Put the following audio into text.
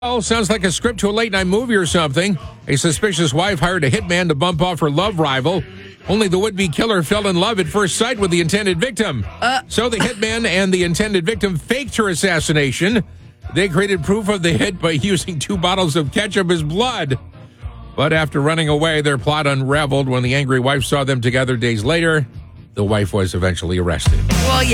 Oh, sounds like a script to a late-night movie or something. A suspicious wife hired a hitman to bump off her love rival. Only the would-be killer fell in love at first sight with the intended victim. So the hitman and the intended victim faked her assassination. They created proof of the hit by using 2 bottles of ketchup as blood. But after running away, their plot unraveled when the angry wife saw them together days later. The wife was eventually arrested. Well,